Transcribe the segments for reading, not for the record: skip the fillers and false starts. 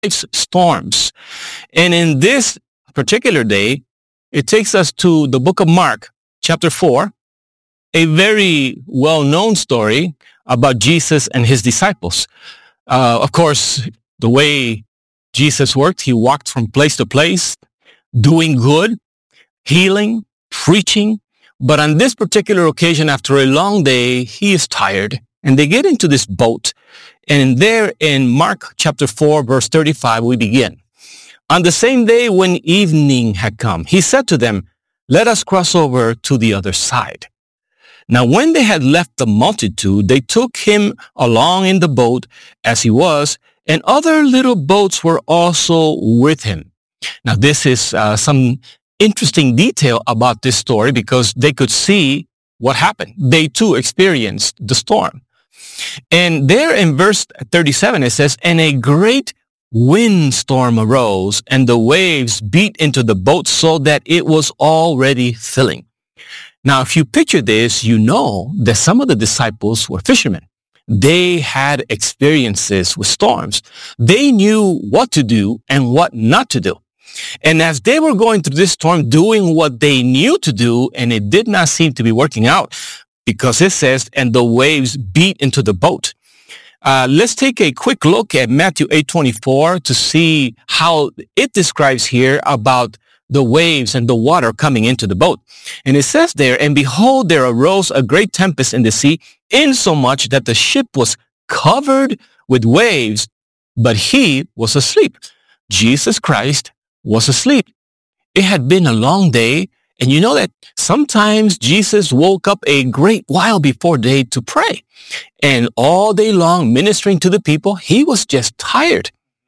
life's storms. And in this particular day, it takes us to the book of Mark, chapter 4, a very well-known story about Jesus and his disciples. Of course, the way Jesus worked, he walked from place to place, doing good, healing, preaching. But on this particular occasion, after a long day, he is tired. And they get into this boat. And there in Mark chapter 4, verse 35, we begin. On the same day when evening had come, he said to them, "Let us cross over to the other side." Now when they had left the multitude, they took him along in the boat as he was, and other little boats were also with him. Now this is some interesting detail about this story because they could see what happened. They too experienced the storm. And there in verse 37 it says, "And a great windstorm arose, and the waves beat into the boat so that it was already filling." Now, if you picture this, you know that some of the disciples were fishermen. They had experiences with storms. They knew what to do and what not to do. And as they were going through this storm, doing what they knew to do, and it did not seem to be working out, because it says, "And the waves beat into the boat." Let's take a quick look at Matthew 8:24 to see how it describes here about the waves and the water coming into the boat. And it says there, "And behold, there arose a great tempest in the sea, insomuch that the ship was covered with waves, but he was asleep." Jesus Christ was asleep. It had been a long day, and you know that sometimes Jesus woke up a great while before day to pray. And all day long ministering to the people, he was just tired.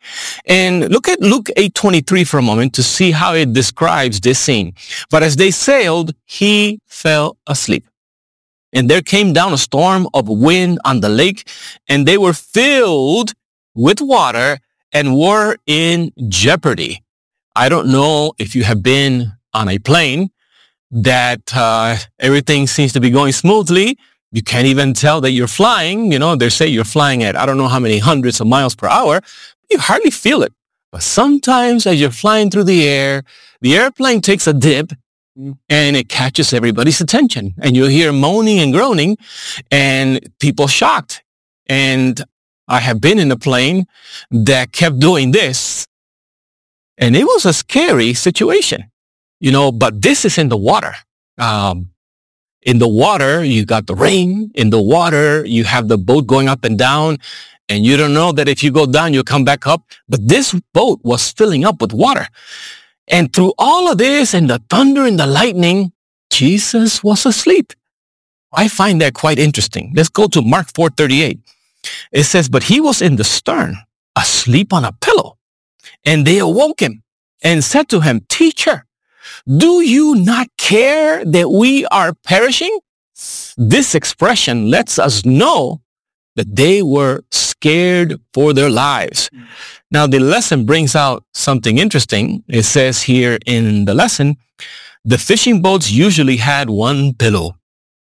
And look at Luke 8:23 for a moment to see how it describes this scene. "But as they sailed, he fell asleep. And there came down a storm of wind on the lake, and they were filled with water and were in jeopardy." I don't know if you have been on a plane that everything seems to be going smoothly. You can't even tell that you're flying. You know, they say you're flying at I don't know how many hundreds of miles per hour. You hardly feel it. But sometimes as you're flying through the air, the airplane takes a dip and it catches everybody's attention. And you hear moaning and groaning and people shocked. And I have been in a plane that kept doing this. And it was a scary situation, you know, but this is in the water. In the water, you got the rain. In the water, you have the boat going up and down. And you don't know that if you go down, you'll come back up. But this boat was filling up with water. And through all of this and the thunder and the lightning, Jesus was asleep. I find that quite interesting. Let's go to Mark 4:38. It says, "But he was in the stern, asleep on a pillow. And they awoke him and said to him, 'Teacher, do you not care that we are perishing?'" This expression lets us know that they were scared for their lives. Now, the lesson brings out something interesting. It says here in the lesson, the fishing boats usually had one pillow,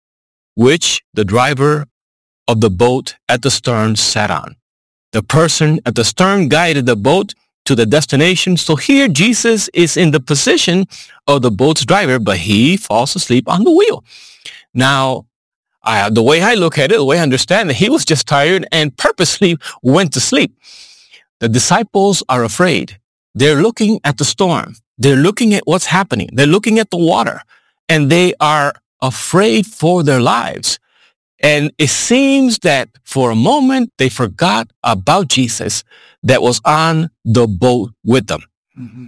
which the driver of the boat at the stern sat on. The person at the stern guided the boat to the destination. So here Jesus is in the position of the boat's driver, but he falls asleep on the wheel. Now, the way I look at it, the way I understand it, he was just tired and purposely went to sleep. The disciples are afraid. They're looking at the storm. They're looking at what's happening. They're looking at the water, and they are afraid for their lives. And it seems that for a moment, they forgot about Jesus that was on the boat with them. Mm-hmm.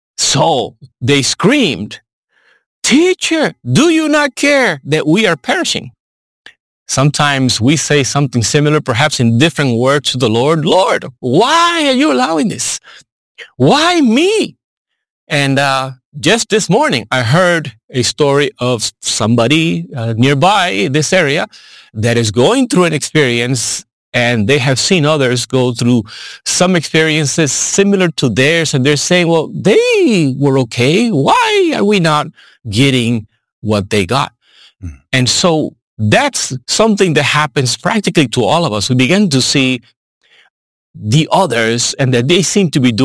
So they screamed, "Teacher, do you not care that we are perishing?" Sometimes we say something similar, perhaps in different words to the Lord. "Lord, why are you allowing this? Why me?" And just this morning, I heard a story of somebody nearby this area that is going through an experience, and they have seen others go through some experiences similar to theirs, and they're saying, well, they were okay. Why are we not getting what they got? Mm. And so that's something that happens practically to all of us. We begin to see the others and that they seem to be doing